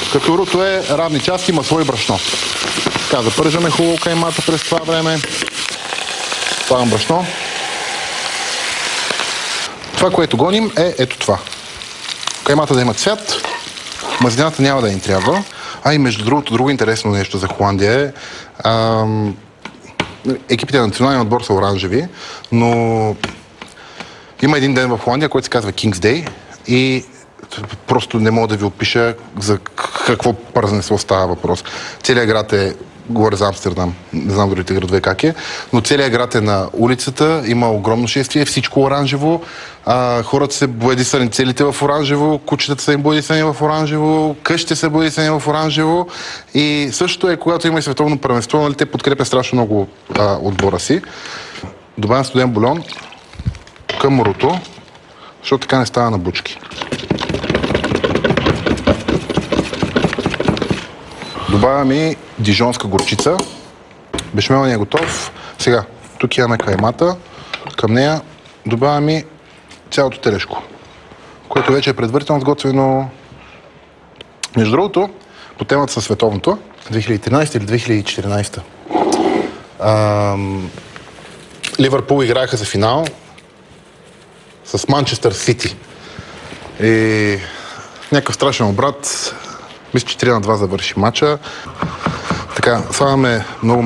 Като руто е равни части масло и брашно. Така, запържаме хубаво каймата през това време. Слагам брашно. Това, което гоним е ето това. Каймата да има цвят, мазнината няма да ни трябва. И между другото, друго интересно нещо за Холандия е, екипите на националния отбор са оранжеви, но има един ден в Холандия, който се казва King's Day и просто не мога да ви опиша за какво празненство става въпрос. Целият град е, говоря за Амстердам, не знам другите градове как е, но целият град е на улицата, има огромно шествие, всичко оранжево, хората се боядисани целите в оранжево, кучетата са им боядисани в оранжево, къщите са боядисани в оранжево и същото е, когато има и световно първенство, нали, те подкрепят страшно много отбора си. Добавям студен бульон към руто, защото така не става на бучки. Добавям и дижонска горчица. Бешмелът ни е готов. Сега, тук имаме каймата. Към нея добавям и цялото телешко, което вече е предварително сготвено. Между другото, по темата със световното, 2013 или 2014. Ливърпул играеха за финал с Манчестър Сити. И някакъв страшен обрат. Мисля, че 3-2 завърши матча. Така, слагаме много